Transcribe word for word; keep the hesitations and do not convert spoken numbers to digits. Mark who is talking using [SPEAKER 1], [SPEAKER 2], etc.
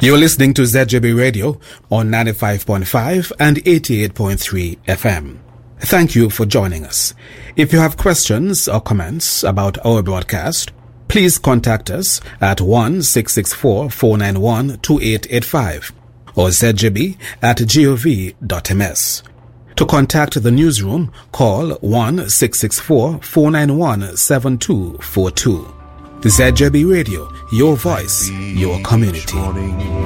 [SPEAKER 1] You're listening to Z J B Radio on ninety-five point five and eighty-eight point three F M. Thank you for joining us. If you have questions or comments about our broadcast, please contact us at one six six four, four nine one, two eight eight five or z j b at gov dot m s. To contact the newsroom, call one six six four, four nine one, seven two four two. Z J B Radio, your voice, your community.